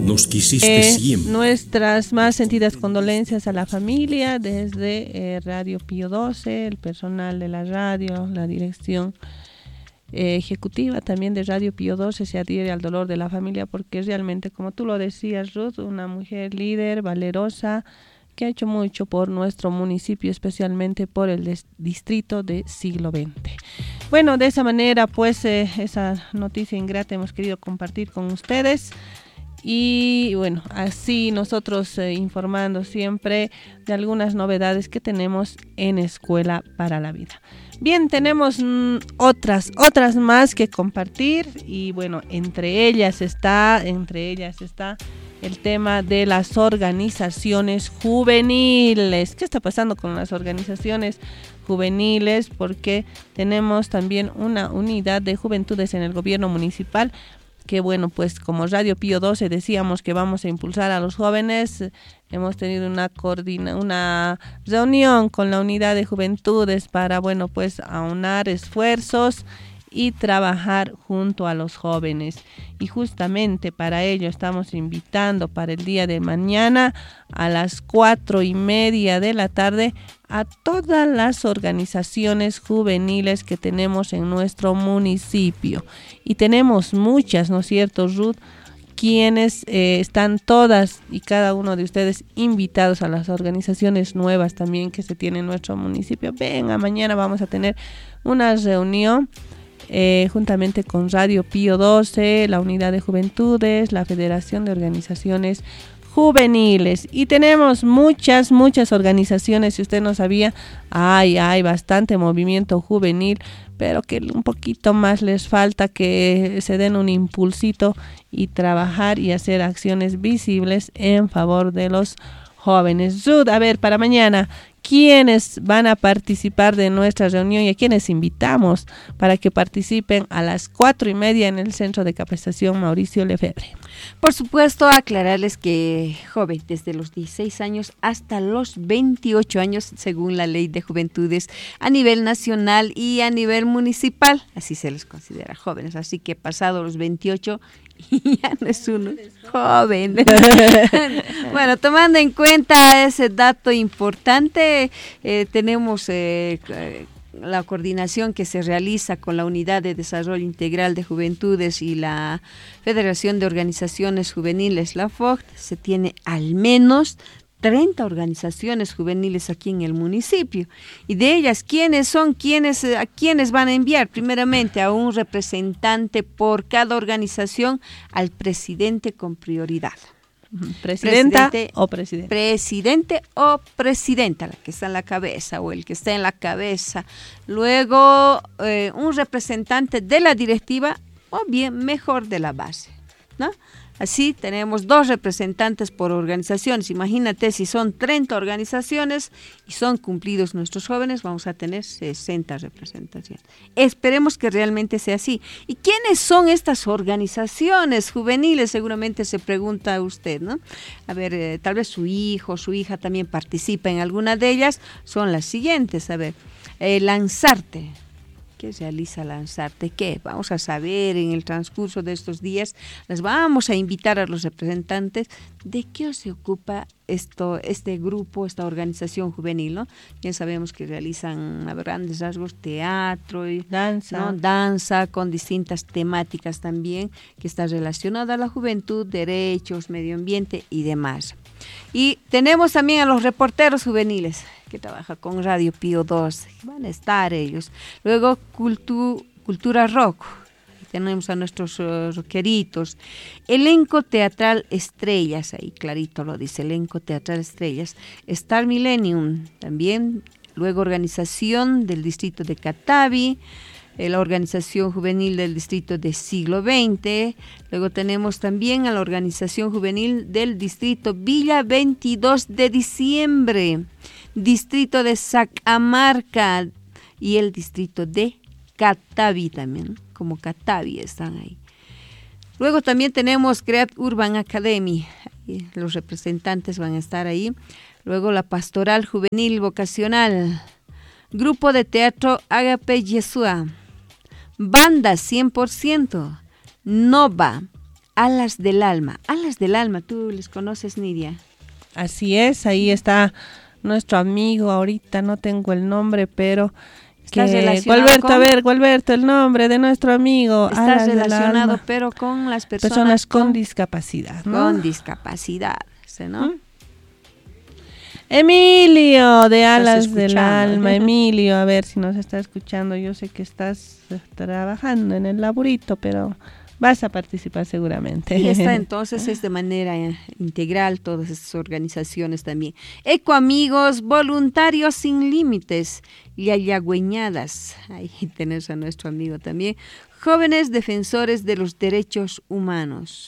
Nos quisiste siempre. Nuestras más sentidas condolencias a la familia desde Radio Pío XII, el personal de la radio, la dirección ejecutiva también de Radio Pío XII se adhiere al dolor de la familia porque realmente, como tú lo decías, Ruth, una mujer líder, valerosa, que ha hecho mucho por nuestro municipio, especialmente por el distrito de Siglo XX. Bueno, de esa manera, pues, esa noticia ingrata hemos querido compartir con ustedes. Y bueno, así nosotros informando siempre de algunas novedades que tenemos en Escuela para la Vida. Bien, tenemos otras más que compartir y bueno, entre ellas está el tema de las organizaciones juveniles. ¿Qué está pasando con las organizaciones juveniles? Porque tenemos también una unidad de juventudes en el gobierno municipal que bueno, pues como Radio Pío XII decíamos que vamos a impulsar a los jóvenes. Hemos tenido una reunión con la unidad de juventudes para bueno, pues aunar esfuerzos y trabajar junto a los jóvenes. Y justamente para ello estamos invitando para el día de mañana a las 4:30 de la tarde a todas las organizaciones juveniles que tenemos en nuestro municipio. Y tenemos muchas, ¿no es cierto, Ruth? Quienes están todas y cada uno de ustedes invitados a las organizaciones nuevas también que se tienen en nuestro municipio. Venga, mañana vamos a tener una reunión juntamente con Radio Pío XII, la Unidad de Juventudes, la Federación de Organizaciones Juveniles. Y tenemos muchas organizaciones, si usted no sabía, hay bastante movimiento juvenil, pero que un poquito más les falta, que se den un impulsito y trabajar y hacer acciones visibles en favor de los jóvenes. Ruth, a ver, para mañana, ¿quiénes van a participar de nuestra reunión y a quienes invitamos para que participen a las 4:30 en el Centro de Capacitación Mauricio Lefebvre? Por supuesto, aclararles que joven desde los 16 años hasta los 28 años, según la Ley de Juventudes a nivel nacional y a nivel municipal, así se les considera jóvenes. Así que pasado los 28 ya no es uno joven. Bueno, tomando en cuenta ese dato importante, tenemos la coordinación que se realiza con la Unidad de Desarrollo Integral de Juventudes y la Federación de Organizaciones Juveniles, la FOG. Se tiene al menos 30 organizaciones juveniles aquí en el municipio. Y de ellas, ¿quiénes son? ¿A quiénes van a enviar? Primeramente, a un representante por cada organización, al presidente con prioridad. ¿Presidente o presidente? Presidente o presidenta, la que está en la cabeza o el que está en la cabeza. Luego, un representante de la directiva o bien mejor de la base, ¿no? Así tenemos 2 representantes por organizaciones. Imagínate, si son 30 organizaciones y son cumplidos nuestros jóvenes, vamos a tener 60 representaciones. Esperemos que realmente sea así. ¿Y quiénes son estas organizaciones juveniles? Seguramente se pregunta usted, ¿no? A ver, tal vez su hijo o su hija también participa en alguna de ellas. Son las siguientes, a ver, Lanzarte. ¿Qué realiza Lanzarte? ¿Qué? Vamos a saber en el transcurso de estos días. Les vamos a invitar a los representantes de qué se ocupa este grupo, esta organización juvenil, ¿no? Ya sabemos que realizan a grandes rasgos teatro y danza, ¿no? Danza con distintas temáticas también que está relacionada a la juventud, derechos, medio ambiente y demás. Y tenemos también a los reporteros juveniles que trabaja con Radio Pío XII, van a estar ellos. Luego Cultura Rock, tenemos a nuestros rockeritos. Elenco Teatral Estrellas, ahí clarito lo dice, Elenco Teatral Estrellas. Star Millennium también. Luego organización del distrito de Catavi, la organización juvenil del distrito de Siglo XX. Luego tenemos también a la organización juvenil del distrito Villa 22 de Diciembre, distrito de Sacamarca y el distrito de Catavi también, como Catavi están ahí. Luego también tenemos Creat Urban Academy, los representantes van a estar ahí. Luego la Pastoral Juvenil Vocacional, Grupo de Teatro Agape Yeshua, Banda 100%, Nova, Alas del Alma. Alas del Alma, ¿tú les conoces, Nidia? Así es, ahí está nuestro amigo, ahorita no tengo el nombre, pero Gualberto, el nombre de nuestro amigo. Está relacionado, pero con las personas con discapacidad, ¿no? Con discapacidad, ¿no? Emilio, de Alas del Alma. Emilio, a ver si nos está escuchando. Yo sé que estás trabajando en el laburito, pero vas a participar seguramente. Y está, entonces es de manera integral todas estas organizaciones también. Ecoamigos, Voluntarios Sin Límites, Yayagüeñadas, ahí tenés a nuestro amigo también. Jóvenes Defensores de los Derechos Humanos,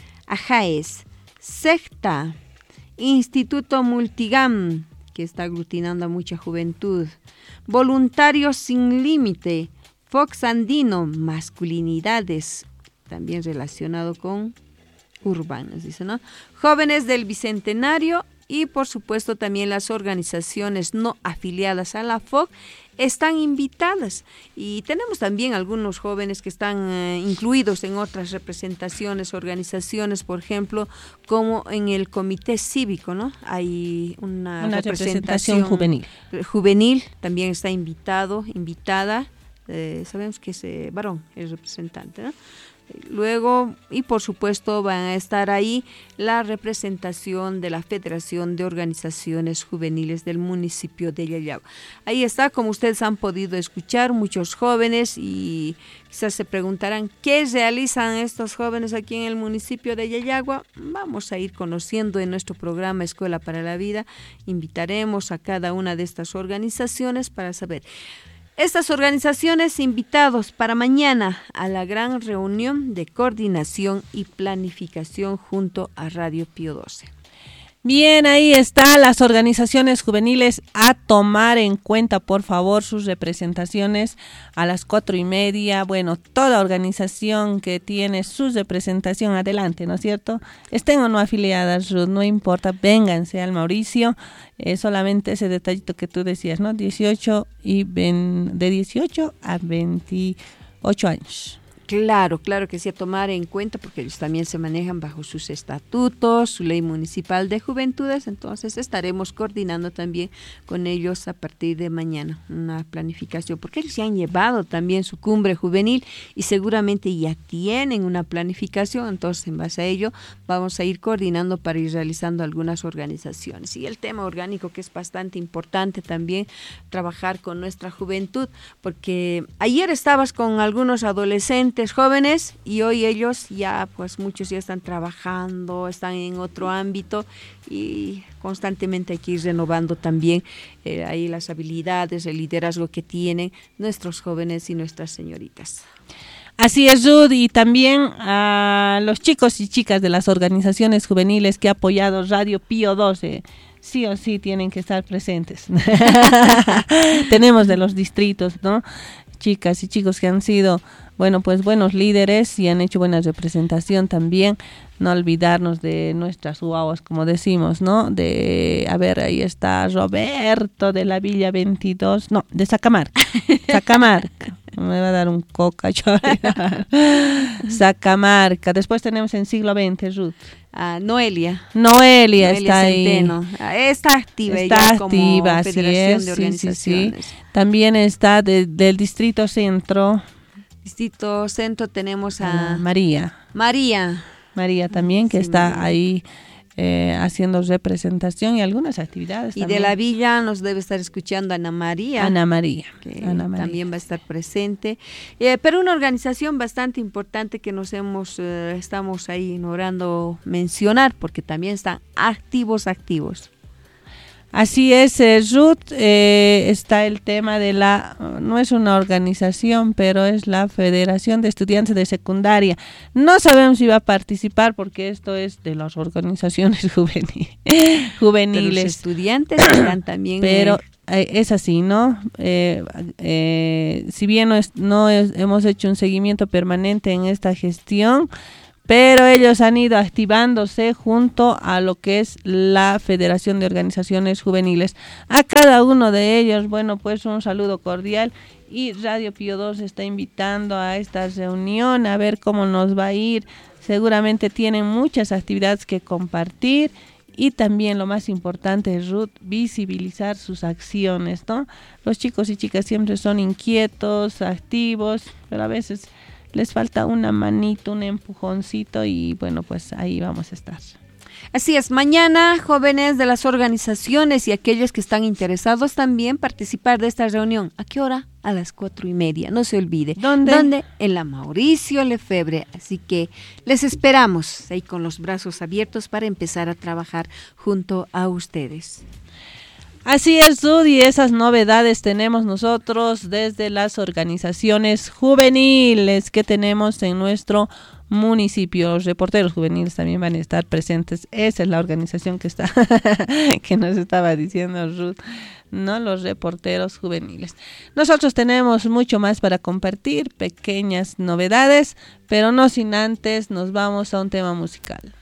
AJAES, SECTA, Instituto Multigam, que está aglutinando a mucha juventud, Voluntarios Sin Límite, Fox Andino, Masculinidades, también relacionado con urbanos, dice, ¿no? Jóvenes del Bicentenario y por supuesto también las organizaciones no afiliadas a la FOC están invitadas, y tenemos también algunos jóvenes que están incluidos en otras representaciones, organizaciones, por ejemplo, como en el Comité Cívico, ¿no? Hay una representación juvenil, también está invitada, sabemos que es varón, el representante, ¿no? Luego, y por supuesto van a estar ahí la representación de la Federación de Organizaciones Juveniles del municipio de Yayagua. Ahí está, como ustedes han podido escuchar, muchos jóvenes, y quizás se preguntarán ¿qué realizan estos jóvenes aquí en el municipio de Yayagua? Vamos a ir conociendo en nuestro programa Escuela para la Vida. Invitaremos a cada una de estas organizaciones para saber. Estas organizaciones invitados para mañana a la gran reunión de coordinación y planificación junto a Radio Pío XII. Bien, ahí están las organizaciones juveniles a tomar en cuenta, por favor, sus representaciones a las 4:30. Bueno, toda organización que tiene su representación adelante, ¿no es cierto? Estén o no afiliadas, Ruth, no importa, vénganse al Mauricio. Solamente ese detallito que tú decías, ¿no? 18 de 18 a 28 años. Claro que sí, a tomar en cuenta, porque ellos también se manejan bajo sus estatutos, su ley municipal de juventudes, entonces estaremos coordinando también con ellos a partir de mañana una planificación, porque ellos ya han llevado también su cumbre juvenil y seguramente ya tienen una planificación, entonces en base a ello vamos a ir coordinando para ir realizando algunas organizaciones. Y el tema orgánico, que es bastante importante también, trabajar con nuestra juventud, porque ayer estabas con algunos adolescentes jóvenes y hoy ellos ya, pues muchos ya están trabajando, están en otro ámbito, y constantemente hay que ir renovando también ahí las habilidades, el liderazgo que tienen nuestros jóvenes y nuestras señoritas. Así es, Ruth, y también a los chicos y chicas de las organizaciones juveniles que ha apoyado Radio Pío XII. Sí o sí tienen que estar presentes. Tenemos de los distritos, ¿no? Chicas y chicos que han sido, bueno, pues buenos líderes y han hecho buena representación también. No olvidarnos de nuestras guaguas, como decimos, ¿no? A ver, ahí está Roberto de la Villa 22, no, de Sacamarca. Me va a dar un coca. Sacamarca. Después tenemos en siglo XX, Ruth. Noelia está Centeno. Ahí. Está activa como Federación de Organizaciones. Sí. También está del Distrito Centro. Distrito Centro tenemos a María también, que está ahí haciendo representación y algunas actividades. Y también. De la Villa nos debe estar escuchando Ana María. Que también va a estar presente. Pero una organización bastante importante que estamos ahí ignorando mencionar, porque también están activos. Así es, Ruth, está el tema de no es una organización, pero es la Federación de Estudiantes de Secundaria. No sabemos si va a participar, porque esto es de las organizaciones juveniles. Pero los estudiantes están también... Pero es así, ¿no? Si bien hemos hecho un seguimiento permanente en esta gestión, pero ellos han ido activándose junto a lo que es la Federación de Organizaciones Juveniles. A cada uno de ellos, bueno, pues un saludo cordial, y Radio Pío XII está invitando a esta reunión a ver cómo nos va a ir. seguramente tienen muchas actividades que compartir y también lo más importante, Ruth, visibilizar sus acciones, ¿no? Los chicos y chicas siempre son inquietos, activos, pero a veces les falta una manito, un empujoncito y bueno, pues ahí vamos a estar. Así es, mañana jóvenes de las organizaciones y aquellos que están interesados también participar de esta reunión. ¿A qué hora? A las 4:30, no se olvide. ¿Dónde? En la Mauricio Lefebvre. Así que les esperamos ahí con los brazos abiertos para empezar a trabajar junto a ustedes. Así es, Ruth, y esas novedades tenemos nosotros desde las organizaciones juveniles que tenemos en nuestro municipio. Los reporteros juveniles también van a estar presentes. Esa es la organización que está que nos estaba diciendo Ruth, no, los reporteros juveniles. Nosotros tenemos mucho más para compartir, pequeñas novedades, pero no sin antes nos vamos a un tema musical.